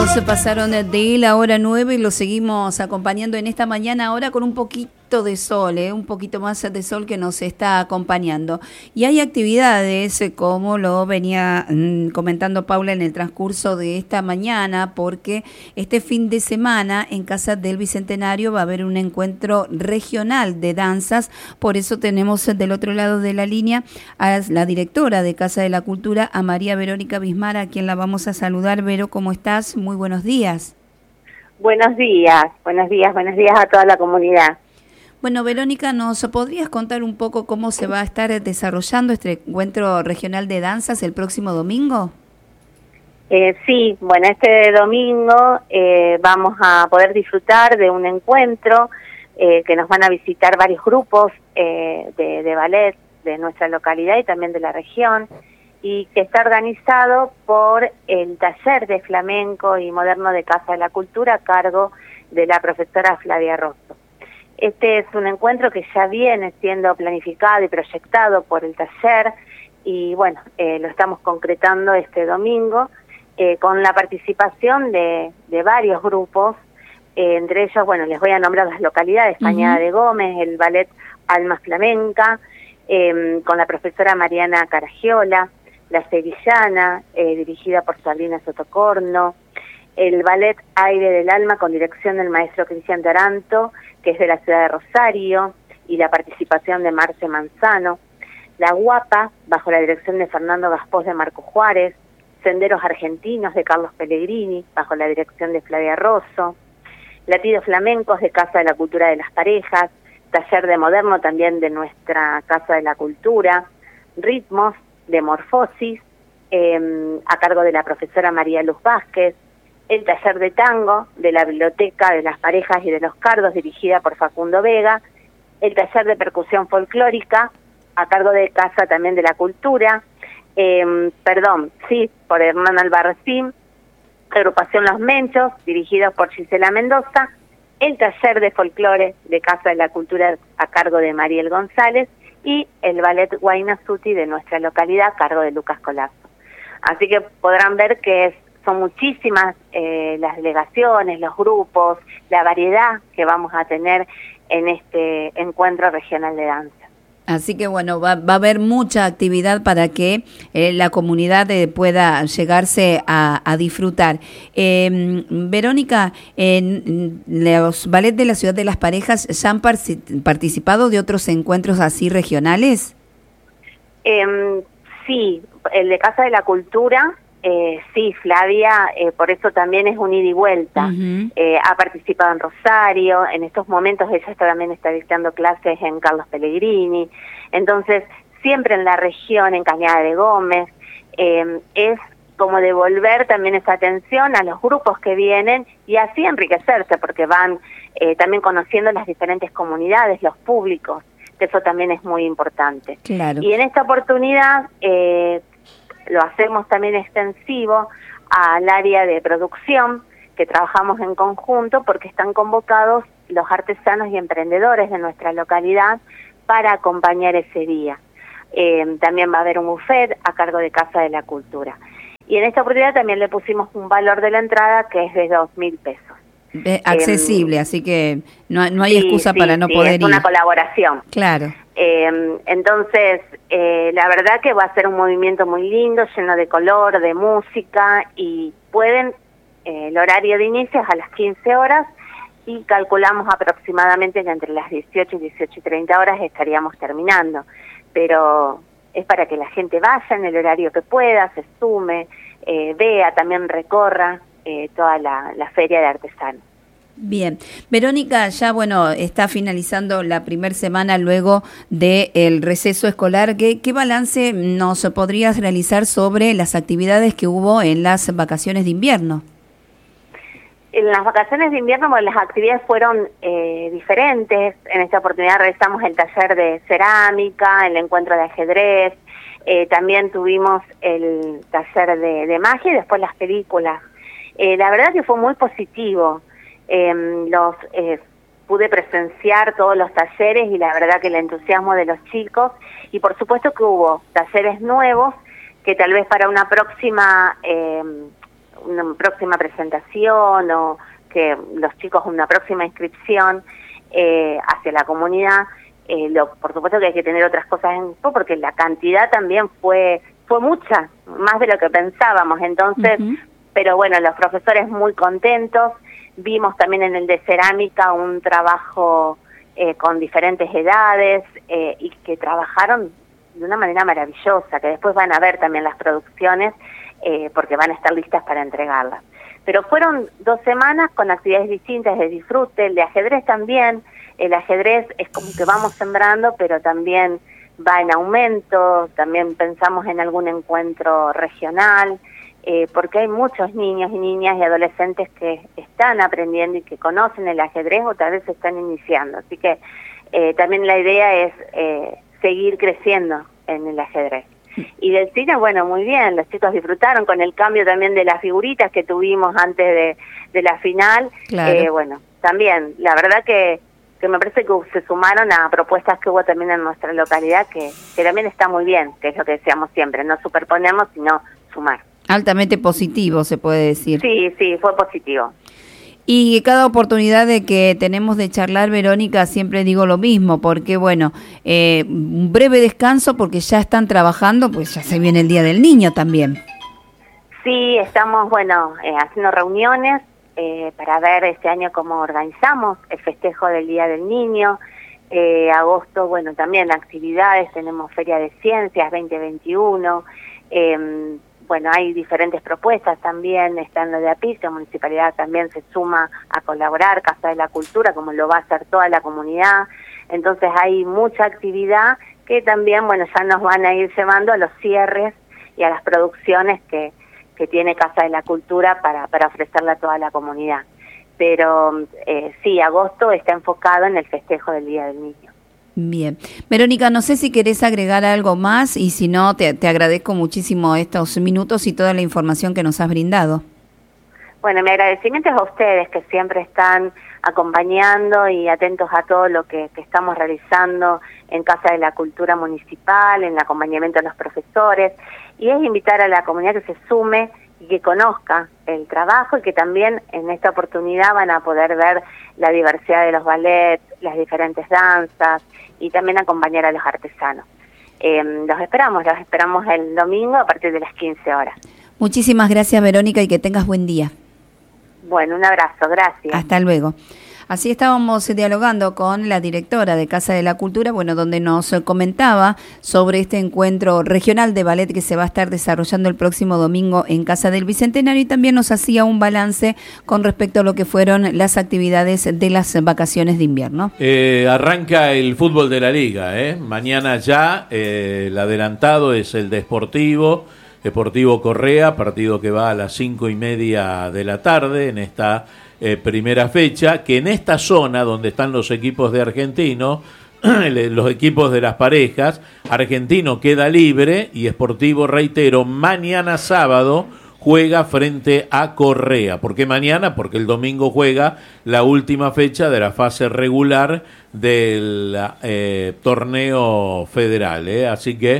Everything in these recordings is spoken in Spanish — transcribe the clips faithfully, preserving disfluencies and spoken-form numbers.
Se pasaron de la hora nueve y lo seguimos acompañando en esta mañana ahora con un poquito de sol, ¿eh? un poquito más de sol que nos está acompañando. Y hay actividades, eh, como lo venía mm, comentando Paula en el transcurso de esta mañana, porque este fin de semana en Casa del Bicentenario va a haber un encuentro regional de danzas. Por eso tenemos del otro lado de la línea a la directora de Casa de la Cultura, a María Verónica Bismar, a quien la vamos a saludar. Vero, ¿cómo estás? Muy buenos días. Buenos días, buenos días, buenos días a toda la comunidad. Bueno, Verónica, ¿nos podrías contar un poco cómo se va a estar desarrollando este encuentro regional de danzas el próximo domingo? Eh, sí, bueno, este domingo eh, vamos a poder disfrutar de un encuentro eh, que nos van a visitar varios grupos eh, de, de ballet de nuestra localidad y también de la región, y que está organizado por el Taller de Flamenco y Moderno de Casa de la Cultura a cargo de la profesora Flavia Rosso. Este es un encuentro que ya viene siendo planificado y proyectado por el taller y bueno, eh, lo estamos concretando este domingo eh, con la participación de, de varios grupos, eh, entre ellos, bueno, les voy a nombrar las localidades, uh-huh. Cañada de Gómez, el ballet Alma Flamenca, eh, con la profesora Mariana Caragiola, la Sevillana, eh, dirigida por Sabrina Sotocorno, el ballet Aire del Alma con dirección del maestro Cristian Taranto, que es de la ciudad de Rosario, y la participación de Marce Manzano, la Guapa, bajo la dirección de Fernando Gaspós de Marco Juárez, Senderos Argentinos de Carlos Pellegrini, bajo la dirección de Flavia Rosso, Latidos Flamencos de Casa de la Cultura de las Parejas, Taller de Moderno también de nuestra Casa de la Cultura, Ritmos de Morfosis, eh, a cargo de la profesora María Luz Vázquez, el Taller de Tango de la Biblioteca de las Parejas y de los Cardos, dirigida por Facundo Vega, el Taller de Percusión Folclórica, a cargo de Casa también de la Cultura, eh, perdón, sí, por Hernán Albarracín, Agrupación Los Menchos, dirigidos por Gisela Mendoza, el Taller de Folclore de Casa de la Cultura a cargo de Mariel González y el Ballet Huayna Suti de nuestra localidad a cargo de Lucas Colazo. Así que podrán ver que es Son muchísimas eh, las delegaciones, los grupos, la variedad que vamos a tener en este encuentro regional de danza. Así que bueno, va, va a haber mucha actividad para que eh, la comunidad eh, pueda llegarse a, a disfrutar. Eh, Verónica, en los ballets de la Ciudad de las Parejas, ¿ya han participado de otros encuentros así regionales? Eh, sí, el de Casa de la Cultura. Eh, sí, Flavia, eh, por eso también es un ida y vuelta. Uh-huh. Eh, ha participado en Rosario, en estos momentos ella está, también está dictando clases en Carlos Pellegrini, entonces siempre en la región, en Cañada de Gómez, eh, es como devolver también esa atención a los grupos que vienen y así enriquecerse, porque van eh, también conociendo las diferentes comunidades, los públicos, que eso también es muy importante. Claro. Y en esta oportunidad eh, lo hacemos también extensivo al área de producción, que trabajamos en conjunto porque están convocados los artesanos y emprendedores de nuestra localidad para acompañar ese día. Eh, también va a haber un buffet a cargo de Casa de la Cultura. Y en esta oportunidad también le pusimos un valor de la entrada que es de dos mil pesos. Eh, accesible, eh, así que no, no hay sí, excusa sí, para no sí, poder es ir. Una colaboración. Claro. Eh, entonces, eh, la verdad que va a ser un movimiento muy lindo, lleno de color, de música, y pueden, eh, el horario de inicio es a las quince horas, y calculamos aproximadamente que entre las dieciocho y dieciocho y treinta horas estaríamos terminando, pero es para que la gente vaya en el horario que pueda, se sume, eh, vea, también recorra eh, toda la, la feria de artesanos. Bien, Verónica, ya bueno, está finalizando la primera semana luego del receso escolar. ¿Qué, qué balance nos podrías realizar sobre las actividades que hubo en las vacaciones de invierno? En las vacaciones de invierno, bueno, las actividades fueron eh, diferentes. En esta oportunidad realizamos el taller de cerámica, el encuentro de ajedrez, eh, también tuvimos el taller de, de magia y después las películas. Eh, la verdad que fue muy positivo. Eh, los eh, pude presenciar todos los talleres y la verdad que el entusiasmo de los chicos, y por supuesto que hubo talleres nuevos que tal vez para una próxima eh, una próxima presentación o que los chicos una próxima inscripción eh, hacia la comunidad, eh, lo, por supuesto que hay que tener otras cosas en porque la cantidad también fue fue mucha, más de lo que pensábamos, entonces, uh-huh. pero bueno, los profesores muy contentos. Vimos también en el de cerámica un trabajo eh, con diferentes edades eh, y que trabajaron de una manera maravillosa, que después van a ver también las producciones eh, porque van a estar listas para entregarlas. Pero fueron dos semanas con actividades distintas de disfrute, el de ajedrez también. El ajedrez es como que vamos sembrando, pero también va en aumento, también pensamos en algún encuentro regional, eh, porque hay muchos niños y niñas y adolescentes que están aprendiendo y que conocen el ajedrez o tal vez se están iniciando. Así que eh, también la idea es eh, seguir creciendo en el ajedrez. Y del cine, bueno, muy bien, los chicos disfrutaron con el cambio también de las figuritas que tuvimos antes de, de la final. Claro. Eh, bueno, también, la verdad que, que me parece que se sumaron a propuestas que hubo también en nuestra localidad, que, que también está muy bien, que es lo que decíamos siempre, no superponemos, sino sumar. Altamente positivo, se puede decir. Sí, sí, fue positivo. Y cada oportunidad de que tenemos de charlar, Verónica, siempre digo lo mismo, porque bueno, eh, un breve descanso porque ya están trabajando, pues ya se viene el Día del Niño también. Sí, estamos, bueno, eh, haciendo reuniones eh, para ver este año cómo organizamos el festejo del Día del Niño. Eh, agosto, bueno, también actividades, tenemos Feria de Ciencias veinte veintiuno, eh, bueno, hay diferentes propuestas también, está en lo de APIC, la municipalidad también se suma a colaborar, Casa de la Cultura, como lo va a hacer toda la comunidad, entonces hay mucha actividad que también, bueno, ya nos van a ir llevando a los cierres y a las producciones que, que tiene Casa de la Cultura para, para ofrecerle a toda la comunidad. Pero eh, sí, agosto está enfocado en el festejo del Día del Niño. Bien. Verónica, no sé si querés agregar algo más y si no, te, te agradezco muchísimo estos minutos y toda la información que nos has brindado. Bueno, mi agradecimiento es a ustedes que siempre están acompañando y atentos a todo lo que, que estamos realizando en Casa de la Cultura Municipal, en el acompañamiento de los profesores, y es invitar a la comunidad que se sume y que conozca el trabajo y que también en esta oportunidad van a poder ver la diversidad de los ballets, las diferentes danzas y también acompañar a los artesanos. Eh, los esperamos, los esperamos el domingo a partir de las quince horas. Muchísimas gracias, Verónica, y que tengas buen día. Bueno, un abrazo, gracias. Hasta luego. Así estábamos dialogando con la directora de Casa de la Cultura, bueno, donde nos comentaba sobre este encuentro regional de ballet que se va a estar desarrollando el próximo domingo en Casa del Bicentenario, y también nos hacía un balance con respecto a lo que fueron las actividades de las vacaciones de invierno. Eh, arranca el fútbol de la liga, ¿eh? Mañana ya, eh, el adelantado es el de Sportivo, Sportivo Correa, partido que va a las cinco y media de la tarde en esta Eh, primera fecha, que en esta zona donde están los equipos de Argentino, los equipos de las parejas, Argentino queda libre y Sportivo, reitero, mañana sábado juega frente a Correa. ¿Por qué mañana? Porque el domingo juega la última fecha de la fase regular del eh, torneo federal, ¿eh? Así que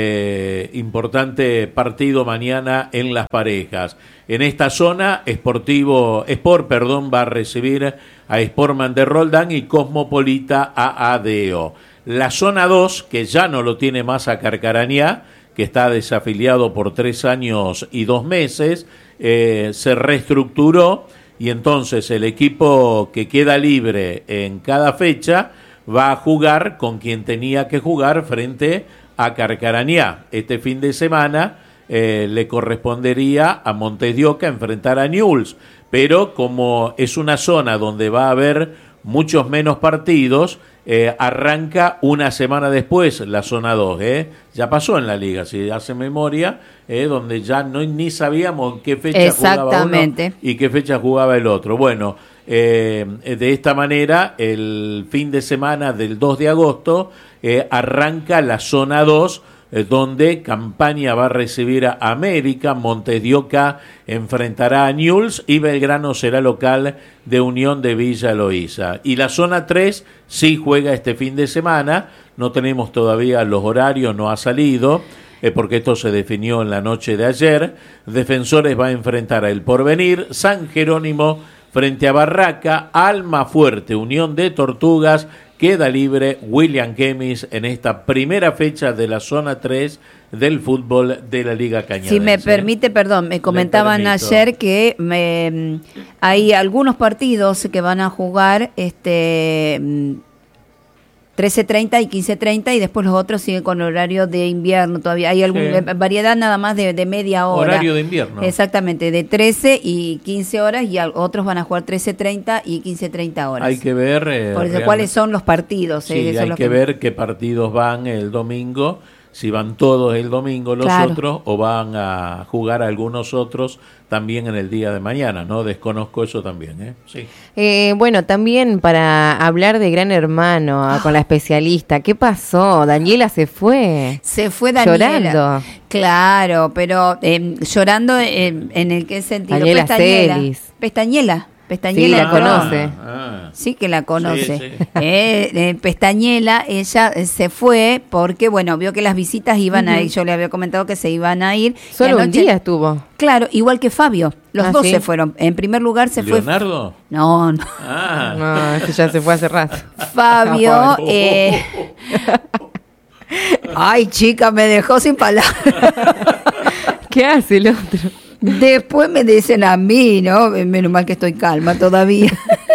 eh, importante partido mañana en las parejas. En esta zona, Sportivo, Sport, perdón, va a recibir a Sportman de Roldán y Cosmopolita a Adeo. La zona dos, que ya no lo tiene más a Carcarañá, que está desafiliado por tres años y dos meses, eh, se reestructuró y entonces el equipo que queda libre en cada fecha va a jugar con quien tenía que jugar frente a Carcarañá. Este fin de semana eh, le correspondería a Montes de Oca enfrentar a Newell's, pero como es una zona donde va a haber muchos menos partidos, eh, arranca una semana después la zona dos, ¿eh? Ya pasó en la liga, si hace memoria, eh, donde ya no ni sabíamos en qué fecha jugaba uno y qué fecha jugaba el otro. Bueno, eh, de esta manera, el fin de semana del dos de agosto eh, arranca la zona dos, eh, donde Campaña va a recibir a América, Montes de Oca enfrentará a Newell's y Belgrano será local de Unión de Villa Loíza. Y la zona tres sí juega este fin de semana, no tenemos todavía los horarios, no ha salido. eh, porque esto se definió en la noche de ayer. Defensores va a enfrentar a El Porvenir, San Jerónimo frente a Barraca, Almafuerte, Unión de Tortugas. Queda libre William Kemis en esta primera fecha de la zona tres del fútbol de la Liga Cañadense. Si me permite, perdón, me comentaban ayer que me, hay algunos partidos que van a jugar este trece treinta y quince treinta y después los otros siguen con horario de invierno todavía. Hay alguna sí. variedad nada más de, de media hora. Horario de invierno. Exactamente, de trece y quince horas y otros van a jugar trece treinta y quince treinta horas. Hay que ver... Eh, Por eso, ¿cuáles son los partidos? Sí, eh, hay que, que ver qué partidos van el domingo, si van todos el domingo los claro. otros o van a jugar algunos otros también en el día de mañana, ¿no? Desconozco eso también, ¿eh? Sí. Eh, bueno, también para hablar de Gran Hermano, ah. con la especialista, ¿qué pasó? Daniela se fue. Se fue Daniela. Llorando. Claro, pero eh, llorando en, en el qué sentido. Daniela Celis. Pestañela. Pestañela. Sí, la conoce. Ah, sí que la conoce. Sí, sí. Eh, eh, Pestañela, ella eh, se fue porque, bueno, vio que las visitas iban uh-huh. a ir. Yo le había comentado que se iban a ir. Solo anoche, un día estuvo. Claro, igual que Fabio. Los ah, dos ¿sí? se fueron. En primer lugar se ¿Leonardo? fue... ¿Leonardo? No, no. Ah. No, ese ya se fue hace rato. Fabio... Ah, eh... Ay, chica, me dejó sin palabras. ¿Qué hace el otro? Después me dicen a mí, ¿no? Menos mal que estoy calma todavía.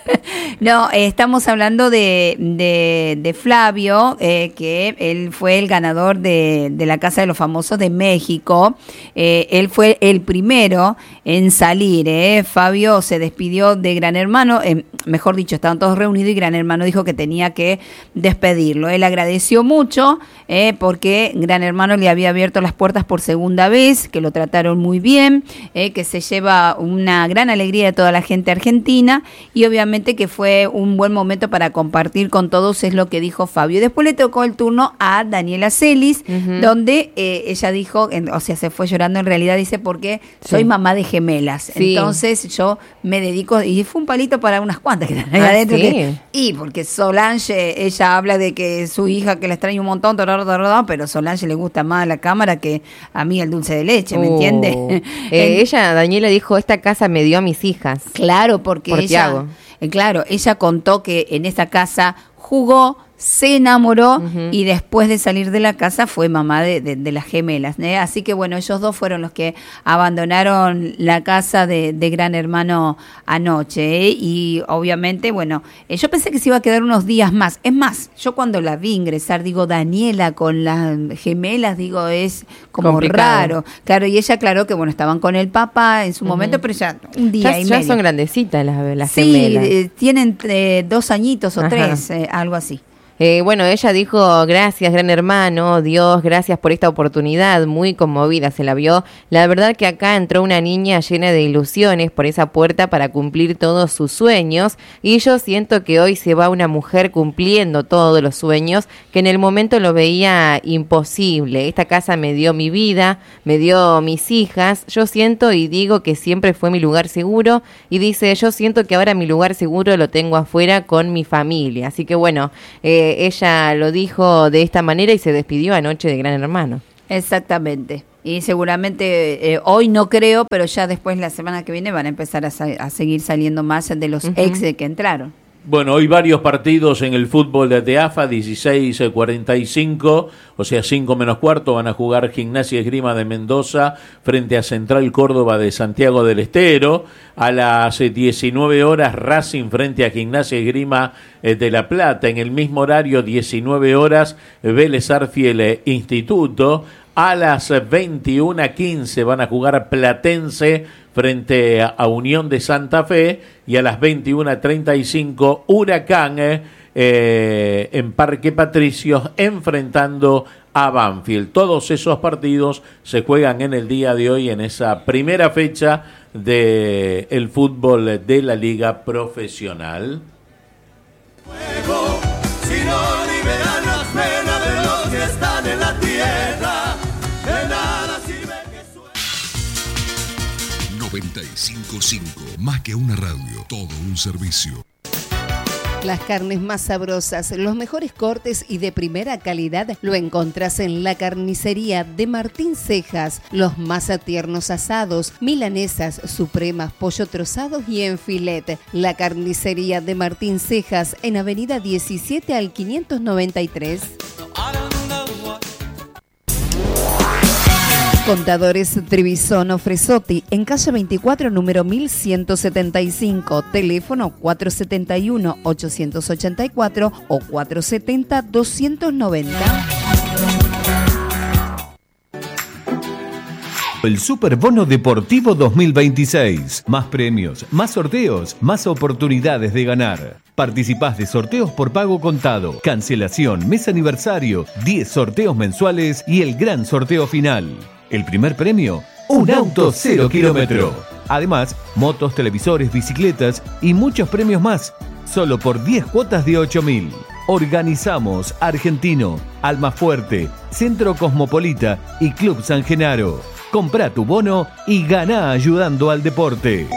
No, eh, estamos hablando de, de, de Flavio, eh, que él fue el ganador de, de la Casa de los Famosos de México. Eh, él fue el primero en salir. Eh. Fabio se despidió de Gran Hermano, eh, mejor dicho, estaban todos reunidos y Gran Hermano dijo que tenía que despedirlo. Él agradeció mucho eh, porque Gran Hermano le había abierto las puertas por segunda vez, que lo trataron muy bien, eh, que se lleva una gran alegría de toda la gente argentina y obviamente que fue un buen momento para compartir con todos, es lo que dijo Fabio. Después le tocó el turno a Daniela Celis, uh-huh. donde eh, ella dijo, en, o sea, se fue llorando en realidad, dice, porque sí. soy mamá de gemelas. Sí. Entonces yo me dedico, y fue un palito para unas cuantas que están ahí ah, adentro. ¿sí? Que, y porque Solange, ella habla de que su hija, que la extraña un montón, toror, toror, pero Solange le gusta más la cámara que a mí el dulce de leche, ¿me uh. entiendes? eh, ella, Daniela, dijo, esta casa me dio a mis hijas. Claro, porque por ella... Tiago. Eh, claro, ella contó que en esa casa jugó, se enamoró uh-huh. y después de salir de la casa fue mamá de, de, de las gemelas, ¿eh? Así que bueno, ellos dos fueron los que abandonaron la casa de, de Gran Hermano anoche, ¿eh? Y obviamente, bueno, eh, yo pensé que se iba a quedar unos días más. Es más, yo cuando la vi ingresar, digo, Daniela con las gemelas, digo, es como complicado. Raro. Claro, y ella aclaró que, bueno, estaban con el papá en su uh-huh. momento, pero ya un día ya, y ya medio. son grandecitas las, las sí, gemelas. Sí, eh, tienen eh, dos añitos o Ajá. tres, eh, algo así. Eh, bueno, ella dijo, gracias Gran Hermano, Dios, gracias por esta oportunidad, muy conmovida se la vio. La verdad que acá entró una niña llena de ilusiones por esa puerta para cumplir todos sus sueños y yo siento que hoy se va una mujer cumpliendo todos los sueños que en el momento lo veía imposible. Esta casa me dio mi vida, me dio mis hijas, yo siento y digo que siempre fue mi lugar seguro y dice, yo siento que ahora mi lugar seguro lo tengo afuera con mi familia. Así que bueno, eh, ella lo dijo de esta manera y se despidió anoche de Gran Hermano. Exactamente. Y seguramente eh, hoy no creo, pero ya después la semana que viene van a empezar a, sa- a seguir saliendo más de los uh-huh. ex que entraron. Bueno, hoy varios partidos en el fútbol de Teafa, dieciséis cuarenta y cinco, o sea, cinco menos cuarto, van a jugar Gimnasia Esgrima de Mendoza frente a Central Córdoba de Santiago del Estero. A las diecinueve horas, Racing frente a Gimnasia Esgrima de La Plata. En el mismo horario, diecinueve horas, Vélez Arfiel Instituto. A las veintiuna quince van a jugar Platense frente a Unión de Santa Fe y a las veintiuna treinta y cinco Huracán eh, en Parque Patricios enfrentando a Banfield. Todos esos partidos se juegan en el día de hoy en esa primera fecha del el fútbol de la Liga Profesional. Fuego, si no liberan las penas de los que están en la tierra. noventa y cinco punto cinco, más que una radio, todo un servicio. Las carnes más sabrosas, los mejores cortes y de primera calidad lo encontrás en la carnicería de Martín Cejas. Los más tiernos asados, milanesas, supremas, pollo trozados y en filet. La carnicería de Martín Cejas en avenida diecisiete al quinientos noventa y tres. Contadores Trevisono Fresotti, en calle veinticuatro, número mil ciento setenta y cinco, teléfono cuatro siete uno, ocho ocho cuatro o cuatro siete cero, dos nueve cero. El Superbono Deportivo dos mil veintiséis. Más premios, más sorteos, más oportunidades de ganar. Participás de sorteos por pago contado, cancelación, mes aniversario, diez sorteos mensuales y el gran sorteo final. El primer premio, un auto cero kilómetro. Además, motos, televisores, bicicletas y muchos premios más. Solo por diez cuotas de ocho mil. Organizamos Argentino, Almafuerte, Centro Cosmopolita y Club San Genaro. Comprá tu bono y ganá ayudando al deporte.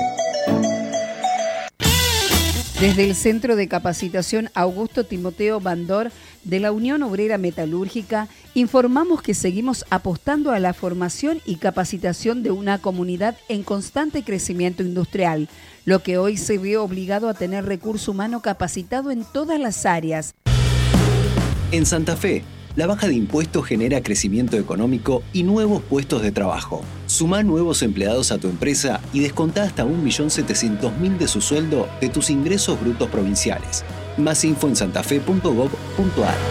Desde el Centro de Capacitación Augusto Timoteo Bandor de la Unión Obrera Metalúrgica, informamos que seguimos apostando a la formación y capacitación de una comunidad en constante crecimiento industrial, lo que hoy se ve obligado a tener recurso humano capacitado en todas las áreas. En Santa Fe, la baja de impuestos genera crecimiento económico y nuevos puestos de trabajo. Sumá nuevos empleados a tu empresa y descontá hasta un millón setecientos mil de su sueldo de tus ingresos brutos provinciales. Más info en santafe punto gob punto ar.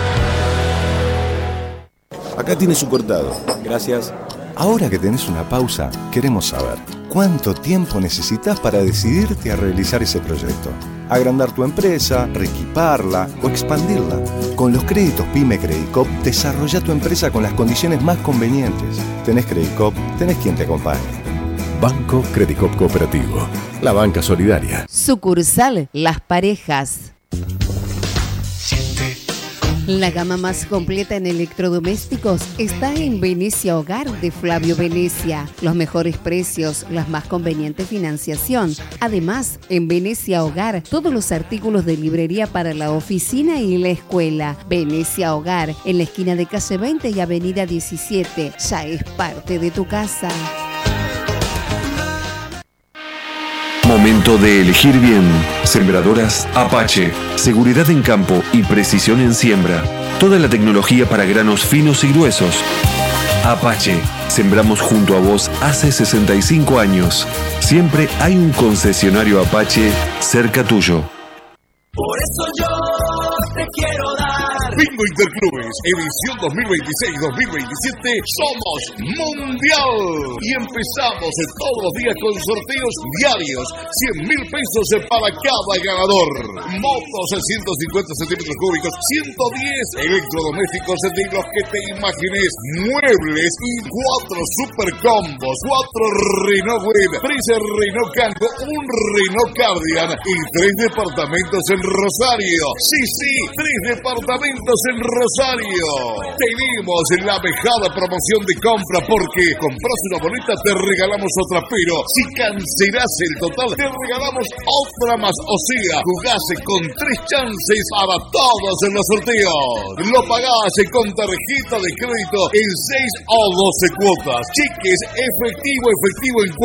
Acá tiene su cortado. Gracias. Ahora que tenés una pausa, queremos saber cuánto tiempo necesitas para decidirte a realizar ese proyecto. Agrandar tu empresa, reequiparla o expandirla. Con los créditos PYME Credicop, desarrolla tu empresa con las condiciones más convenientes. Tenés Credicop, tenés quien te acompañe. Banco Credicop Cooperativo, la banca solidaria. Sucursal Las Parejas. La gama más completa en electrodomésticos está en Venecia Hogar de Flavio Venecia. Los mejores precios, la más conveniente financiación. Además, en Venecia Hogar, todos los artículos de librería para la oficina y la escuela. Venecia Hogar, en la esquina de calle veinte y avenida diecisiete. Ya es parte de tu casa. Momento de elegir bien. Sembradoras Apache. Seguridad en campo y precisión en siembra. Toda la tecnología para granos finos y gruesos. Apache. Sembramos junto a vos hace sesenta y cinco años. Siempre hay un concesionario Apache cerca tuyo. Por eso yo te quiero dar. Bingo Interclubes, edición dos mil veintiséis dos mil veintisiete, somos mundial. Y empezamos todos los días con sorteos diarios, cien mil pesos para cada ganador. Motos ciento cincuenta centímetros cúbicos, ciento diez electrodomésticos de los que te imagines, muebles y cuatro super combos, cuatro Renault Web, tres Renault Kangoo, un Renault Cardigan y tres departamentos en Rosario. Sí, sí, tres departamentos en Rosario. Tenemos la mejor promoción de compra porque compras una boleta, te regalamos otra, pero si cancelas el total, te regalamos otra más. O sea, jugás con tres chances para todos en los sorteos. Lo pagás con tarjeta de crédito en seis o doce cuotas. Cheques efectivo, efectivo en